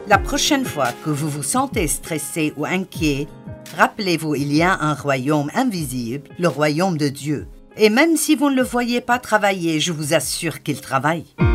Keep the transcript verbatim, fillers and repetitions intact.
La prochaine fois que vous vous sentez stressé ou inquiet, rappelez-vous, il y a un royaume invisible, le royaume de Dieu. Et même si vous ne le voyez pas travailler, je vous assure qu'il travaille.